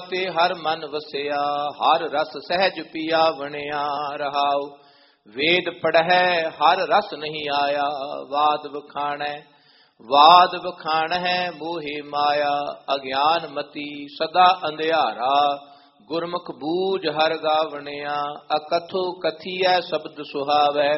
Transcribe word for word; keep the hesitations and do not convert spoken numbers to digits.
ਤੇ ਹਰ ਮਨ ਵਸਿਆ, ਹਰ ਰਸ ਸਹਿਜ ਪੀਆ ਵਣਿਆ। ਰਹਾਉ ਵੇਦ ਪੜ੍ਹੈ ਹਰ ਰਸ ਨਹੀਂ ਆਇਆ, ਵਾਦ ਵਖਾਣੈ ਵਾਦ ਵਖਾਣੈ ਮੋਹਿ ਮਾਇਆ। ਅਗਿਆਨ ਮਤੀ ਸਦਾ ਅੰਧਿਆਰਾ, ਗੁਰਮੁਖ ਬੂਝ ਹਰ ਗਾਵਣਿਆ। ਅਕਥੋ ਕਥੀਐ ਸ਼ਬਦ ਸੁਹਾਵੈ,